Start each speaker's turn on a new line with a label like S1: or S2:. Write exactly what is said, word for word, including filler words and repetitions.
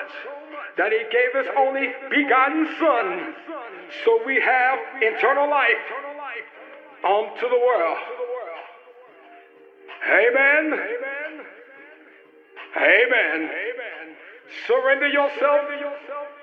S1: that he gave his only begotten Son, so we have eternal life unto the world. Amen. Amen. Surrender yourself